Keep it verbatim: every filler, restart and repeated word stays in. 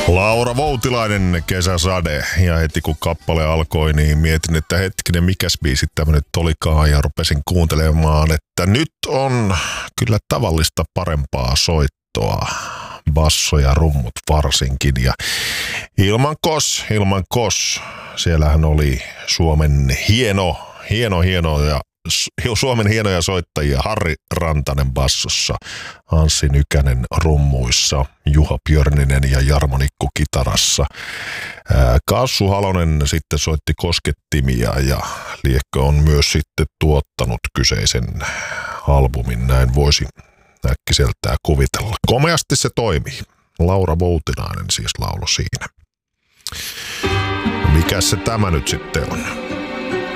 Laura Voutilainen, Kesäsade. Ja heti kun kappale alkoi, niin mietin, että hetkinen, mikäs biisi tämä nyt olikaan. Ja rupesin kuuntelemaan, että nyt on kyllä tavallista parempaa soittoa. Basso ja rummut varsinkin. Ja Ilman Kos, Ilman Kos. Siellähän oli Suomen hieno, hieno, hieno ja Suomen hienoja soittajia. Harri Rantanen bassossa, Anssi Nykänen rummuissa, Juha Björninen ja Jarmo Nikku kitarassa. Kassu Halonen sitten soitti koskettimia ja liekko on myös sitten tuottanut kyseisen albumin, näin voisi äkkiseltään kuvitella. Komeasti se toimii. Laura Voutilainen siis laulo siinä. Mikäs se tämä nyt sitten on?